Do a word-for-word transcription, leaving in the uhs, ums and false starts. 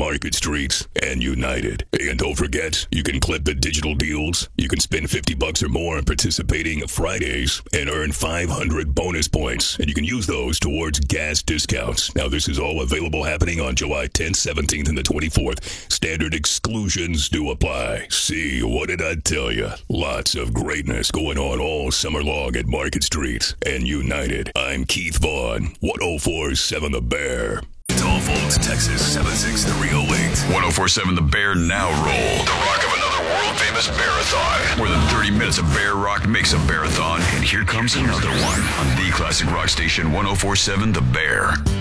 Market Street and United. And don't forget, you can clip the digital deals. You can spend fifty bucks or more on participating Fridays and earn five hundred bonus points. And you can use those towards gas discounts. Now, this is all available happening on July tenth, seventeenth, and the twenty-fourth. Standard exclusions do apply. See, what did I tell you? Lots of greatness going on all summer long at Market Street and United. I'm Keith Vaughn, one oh four point seven The Bear. Tall Falls, Texas, seven six three oh eight. one oh four point seven The Bear now roll. The rock of another world-famous Bearathon. More than thirty minutes of Bear Rock makes a Bearathon, and here comes another one on the classic rock station one oh four point seven The Bear.